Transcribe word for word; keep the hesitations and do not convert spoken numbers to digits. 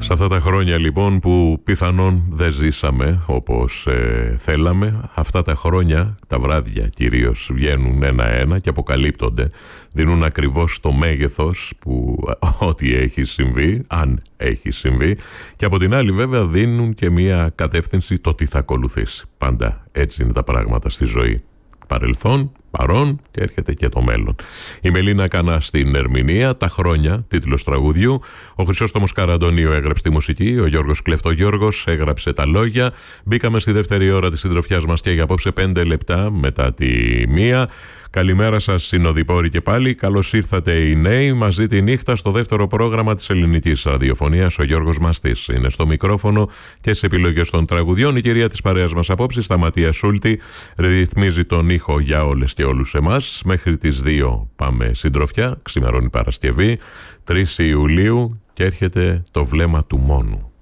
Σε αυτά τα χρόνια λοιπόν που πιθανόν δεν ζήσαμε όπως ε, θέλαμε, αυτά τα χρόνια, τα βράδια κυρίως, βγαίνουν ένα-ένα και αποκαλύπτονται, δίνουν ακριβώς το μέγεθος που ό,τι έχει συμβεί, αν έχει συμβεί, και από την άλλη βέβαια δίνουν και μια κατεύθυνση το τι θα ακολουθήσει. Πάντα έτσι είναι τα πράγματα στη ζωή. Παρελθόν, παρόν και έρχεται και το μέλλον. Η Μελίνα Κανά στην ερμηνεία, τα χρόνια, τίτλος τραγουδιού. Ο Χρυσόστομος Καραντονίου έγραψε τη μουσική, ο Γιώργος Κλεφτογιώργος έγραψε τα λόγια. Μπήκαμε στη δεύτερη ώρα της συντροφιάς μας και για απόψε πέντε λεπτά μετά τη μία. Καλημέρα σας συνοδοιπόροι και πάλι. Καλώς ήρθατε οι νέοι μαζί τη νύχτα στο δεύτερο πρόγραμμα της ελληνικής ραδιοφωνίας. Ο Γιώργος Μαστής είναι στο μικρόφωνο και στις επιλογές των τραγουδιών. Η κυρία της παρέας μας απόψε, Σταματία Σούλτη, ρυθμίζει τον ήχο για όλες και όλους εμάς. Μέχρι τις δύο πάμε συντροφιά. Ξημερώνει Παρασκευή, τρεις Ιουλίου και έρχεται το βλέμμα του μόνου.